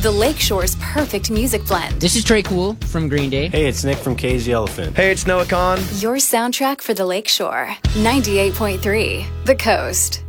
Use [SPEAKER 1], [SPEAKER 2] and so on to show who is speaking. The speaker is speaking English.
[SPEAKER 1] the Lakeshore's perfect music blend.
[SPEAKER 2] This is Trey Cool from Green Day.
[SPEAKER 3] Hey, it's Nick from Cage the Elephant.
[SPEAKER 4] Hey, it's Noah Khan.
[SPEAKER 1] Your soundtrack for the Lakeshore. 98.3 The Coast.